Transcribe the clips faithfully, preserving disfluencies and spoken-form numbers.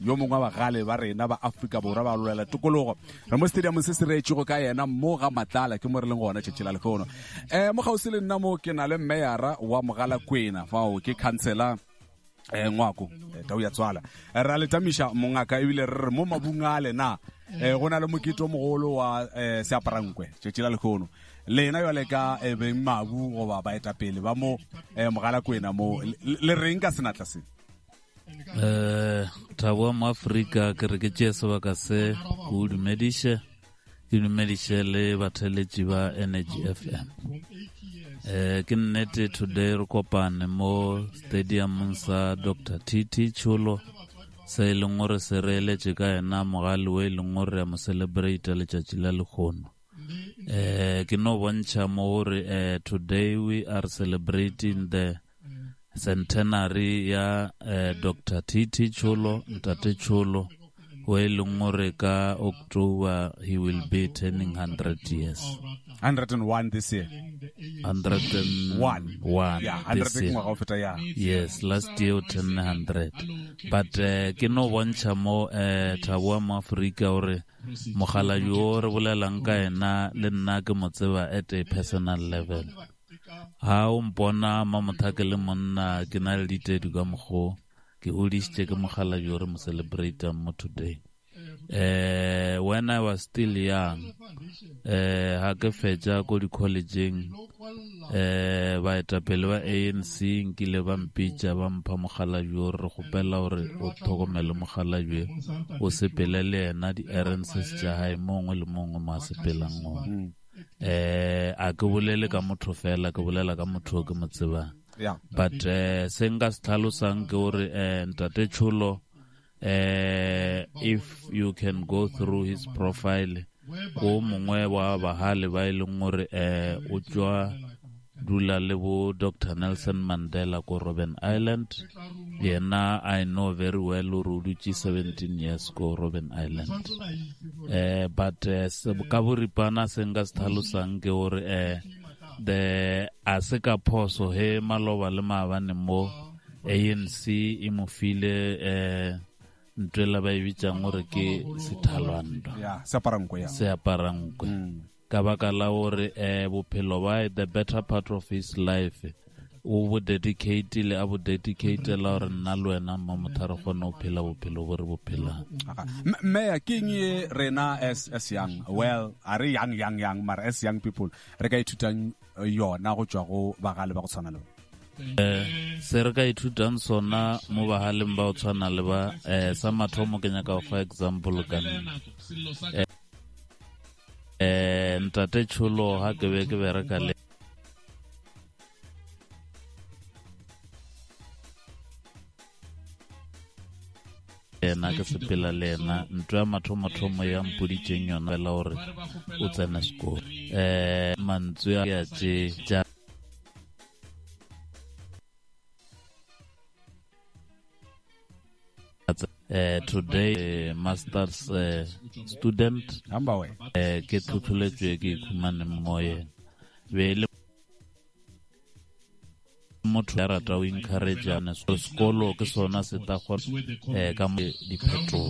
yo mongwe ba gale ba rena ba Afrika Borwa ba lolela tokologo re mo stadium se se retšego ka yena mo ga Matlala ke mo re leng gona tšetšela lekgono eh mo gausi le nna mo ke na le Meyara wa Mogalakwena fao ke councilor eh ngwako Tau ya Tswala ra le tamisha mongaka ebile re mo mabungale na eh gona le mokito mogolo wa eh seaparankwe tšetšela lekgono lena yo le ka e be mabu go ba ba eta pele ba mo eh Mogalakwena mo le reng ka senatla se eh Tabo mo Afrika ke re ke tšeso ba ka se go dumedishe ke dumedishe le bateletši ba Energy F M eh ke nnete today re kopane mo stadium sa Doctor Titi Chulo se le ngore se reeletše ka ena mogali we le ngore ya mo celebrate le tšatši la lekgono eh ke no bontšha mo gore eh today we are celebrating the centenary ya eh, Doctor Titi Chulo Ntate Chulo we le ngore ka October he will be turning one hundred years one hundred and one this year one hundred and one yeah one hundred ngwaga ya yes last year ten one hundred but uh, ke no bontšha mo uh, Thabo mo Afrika gore mogala yo re bolelang ka ena le nna ke mo tseba at a personal level ha o mpona mamothake le monna ke na le ditedi ka mogo ke hodisitse ke mogala yo re mo celebrate mo today uh, when I was still young uh, ha ke fetša ko di collegeng eh ba etapele ba A N C nkile ba mpitša ba mpha mogala yo re gopela gore o tlhokomele mogala yo o sepele le ena di errands tša hae mongwe le mongwe ma sepelang go eh a ke bolele ka motho fela ke bolela ka motho ke mo tsebang yeah but eh se nka se tlhalosang ke gore eh Ntate Chulo eh if you can go through his profile o mongwe wa bahale ba ileng gore eh o tswa dula le bo Doctor Nelson Mandela ko Robben Island yena I know very well o rudutse seventeen years ko Robben Island eh but eh, ka boripana se nka se tlhalosang ke gore eh the aseka phoso he maloba le maabane mo A N C e mo file eh ntwela ba ibitsang gore ke sethalwando yeah seaparankwe ya seaparankwe ka baka la gore eh bophelo ba the better part of his life o bo dedicate le a bo dedicate la gore nna le wena mo mothare gone o phela bophelo bo re bo phela Meya king ye rena as as young well are young young young mar as young people re ka ithutang yona go tswa go bagale ba go tshwana le eh se re ka ithutang sona mo bahaleng ba go tshwana le ba eh sa mathomo ke nyaka for example ka eh eh Ntate Chulo ha ke be ke bereka le ena ke sepela le ena ntwa ya mathomo-thomo ya mpoditšeng yona la gore o tsena sekolo eh mantswe ya tše tša Uh, today uh, masters uh, student amba we uh, ke thuthuletšwe ke ikhumane moye be le motho ya rata o encourage ane sekolo ke sona se ta go eh ka diphetolo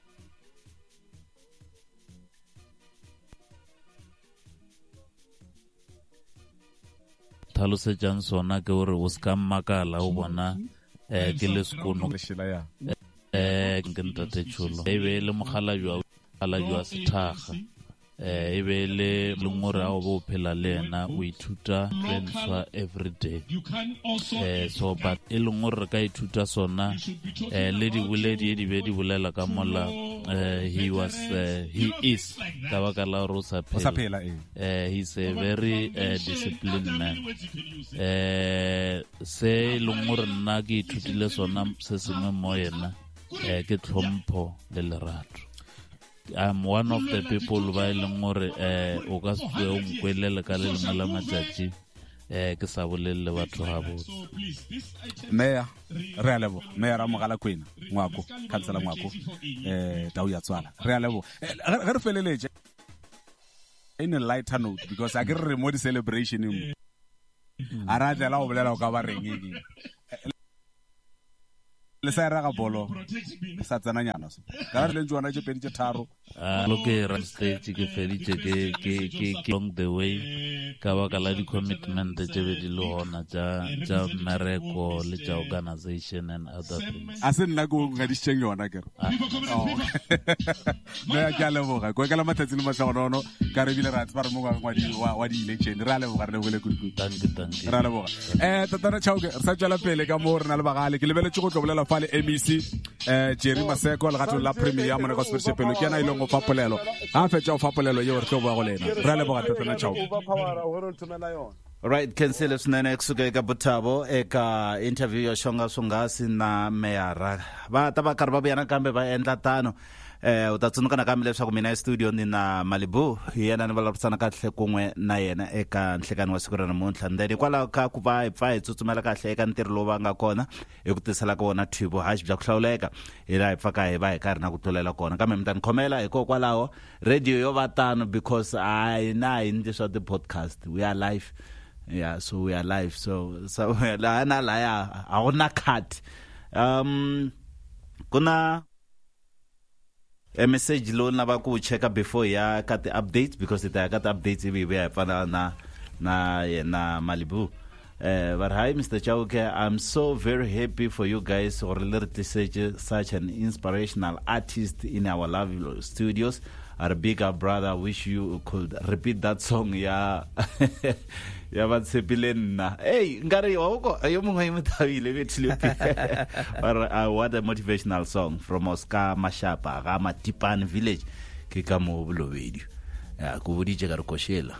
tlhalosetsang sona ke gore o ska makala o bona eh ke le sekolo eh ke Ntate Chulo e be le mogala jwa mogala jwa sethaga eh e be le lengore a go phela le ena o ithuta transfer every day eh so but e lengore ka ithuta sona eh le di buledi di be di bulela ka mola eh he was uh, he is ka baka la ro sa phela eh he's a very uh, disciplined man eh se lengore nna ke ithutile sona se sengwe mo yena eh ke tlhompho le lerato. I'm one of the people ba ileng gore eh o ka se o nkwelele ka le lengwe la matšatši eh ke sa bolelle batho ga botse. Meya re a lebo Meya ra Mogalakwena ngwako kansela ngwako eh Tau ya Tswala re a lebo ge re feleletse in a lighter note because I get remote celebration mo a ra tla la go bolela o ka ba reng eng le sa ra ga bolo sa tsana nyana so ka re le ntwana je pedi je tharo a lo ke ra stage ke feditse ke ke ke along the way ka ba ka la di commitment tse be di le hona ja ja mereko le ja organization and other things a se nna go ga di tsheng yona ke no ya ka le boga go ka la matsatsi le matlagono ka re bile ra tsara mo wa di wa di election ra le boga re le bole kudu thank you thank you ra le boga eh tatana chauke re sa tsala pele ka mo re na le bagale ke lebeletse go tlobolela fa le M E C eh Jerry Maseko le gato la premier mo ne go se pelo ke na ile ngo fapolelo ha fetsa o fapolelo ye re tlo bua go lena ra le boga tatana chauke. Right, Kensile Snene Xuke Butabo eka interview yo shonga sungasi na Meyara ba taba karba bana kambe ba endla tano eh utatsunuka na kambe leswaku mina studio ni na Malibu yena ni valarisana kahle kun'we na yena eka nhlekani wa siku ra namuntlha ndeni kwala ka ku va ipfa itsutsumela kahle eka ntirho lowu va nga kona hi ku tisela ka wona Thibo hash bya ku hlawuleka hi la ipfa ka hi va hi karhi na ku tlulela kona kambe mi ta ni khomela hikokwalaho radio yo va tano because I na in this the podcast we are live. Yeah, so we are live. So so la na la ya a gona cut. Um kuna a message lo na ba ku check up before ya cut the updates because it I got updates we we fana na na na Malibu. Uh, but hi Mister Chauke, I'm so very happy for you guys or such such an inspirational artist in our lovely studios. Our bigger brother, wish you could repeat that song. Yeah, yeah, but Sepilena. Hey, ngari wako ayo mungai mutawile betlipi. But uh, what a motivational song from Oscar Mashapa, Rama Tipan Village, Kikamo Bulovedi. Yeah, kubudi jagaru koshela.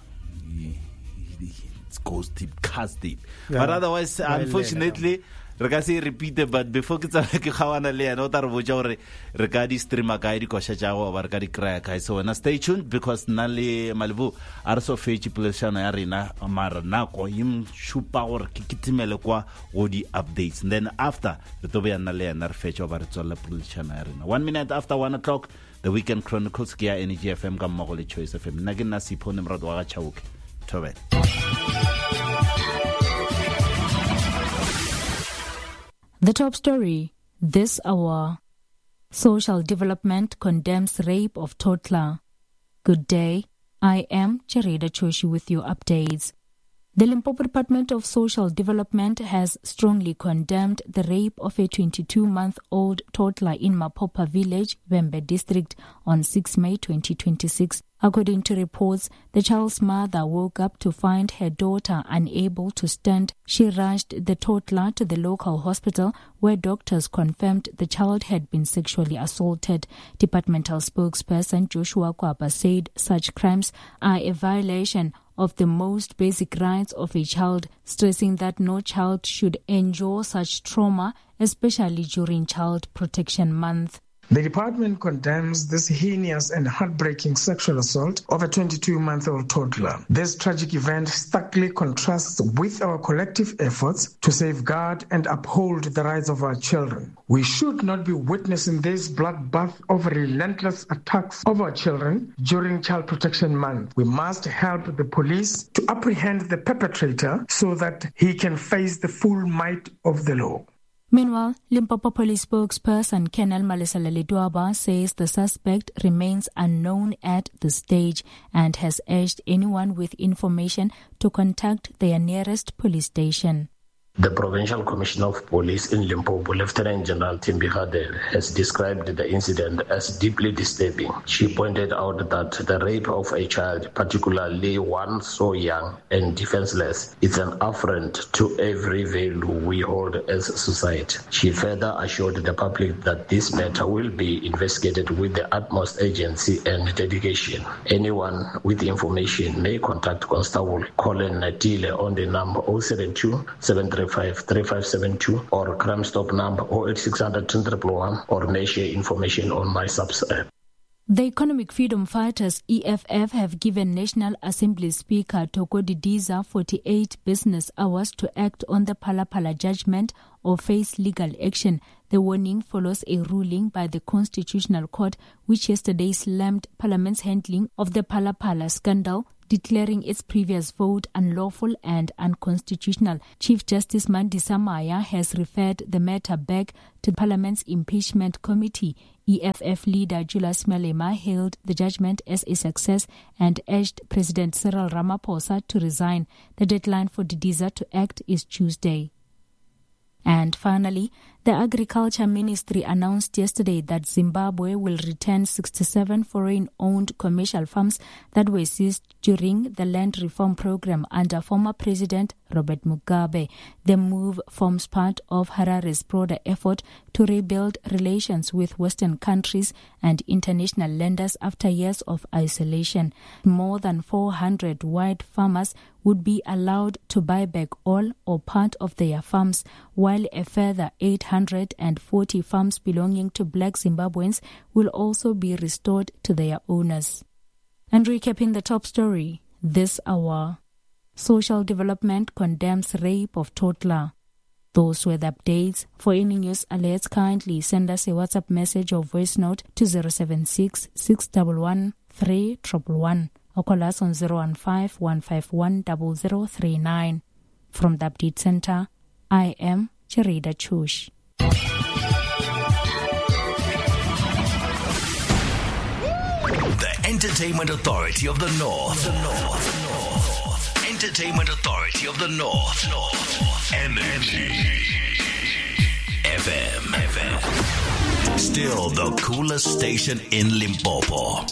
It goes deep, cast deep. Yeah. But otherwise, well, unfortunately. Re ka se repeat but before ke tsana ke khawana le yana o ta re botsa gore re ka di streamer ka di kosha tsa go ba re ka di cry ka so na stay tuned because na le Malibu are so fetch pleasure ya rena mara na ko im shupa gore ke kitimele kwa go di updates and then after re to be na le yana re fetch ba re tsolla pleasure ya rena one minute after one o'clock the Weekend Chronicles ke ya Energy F M ka mmogo le Choice F M nna ke nna Sipho ne mrado wa ga Chauke tobe. The top story this hour. Social Development condemns rape of toddler. Good day. I am Chereda Choshi with your updates. The Limpopo Department of Social Development has strongly condemned the rape of a twenty-two-month-old toddler in Mapopa Village, Vembe District, on sixth May twenty twenty-six. According to reports, the child's mother woke up to find her daughter unable to stand. She rushed the toddler to the local hospital where doctors confirmed the child had been sexually assaulted. Departmental spokesperson Joshua Kwapa said such crimes are a violation of the most basic rights of a child, stressing that no child should endure such trauma, especially during Child Protection Month. The department condemns this heinous and heartbreaking sexual assault of a twenty-two-month-old toddler. This tragic event starkly contrasts with our collective efforts to safeguard and uphold the rights of our children. We should not be witnessing this bloodbath of relentless attacks of our children during Child Protection Month. We must help the police to apprehend the perpetrator so that he can face the full might of the law. Meanwhile, Limpopo Police spokesperson Colonel Malesela Ledwaba says the suspect remains unknown at this stage and has urged anyone with information to contact their nearest police station. The Provincial Commissioner of Police in Limpopo, Lieutenant General Timbi Hadel, has described the incident as deeply disturbing. She pointed out that the rape of a child, particularly one so young and defenseless, is an affront to every value we hold as a society. She further assured the public that this matter will be investigated with the utmost urgency and dedication. Anyone with information may contact Constable Colin Natile on the number zero seven two, seven three five, three five seven two or Crime Stop number zero eight six zero zero, one one one or may share information on my subs app. The Economic Freedom Fighters E F F have given National Assembly Speaker Toko Didiza forty-eight business hours to act on the Phala Phala judgment or face legal action. The warning follows a ruling by the Constitutional Court which yesterday slammed Parliament's handling of the Phala Phala scandal, declaring its previous vote unlawful and unconstitutional. Chief Justice Mandisa Maya has referred the matter back to Parliament's Impeachment Committee. E F F leader Julius Malema hailed the judgment as a success and urged President Cyril Ramaphosa to resign. The deadline for Didiza to act is Tuesday. And finally, the Agriculture Ministry announced yesterday that Zimbabwe will return sixty-seven foreign-owned commercial farms that were seized during the land reform program under former President Robert Mugabe. The move forms part of Harare's broader effort to rebuild relations with Western countries and international lenders after years of isolation. More than four hundred white farmers would be allowed to buy back all or part of their farms, while a further eight hundred forty farms belonging to black Zimbabweans will also be restored to their owners. And recapping the top story this hour, Social Development condemns rape of toddler. Those were the updates. For any news alerts, kindly send us a WhatsApp message or voice note to zero seven six, six one one, three one one one or call us on zero one five, one five one, zero zero three nine. From the Update Center, I am Cherida Chush. The Entertainment Authority of the North. The North. North. Entertainment Authority of the North. North. Energy. F M. F M. Still the coolest station in Limpopo.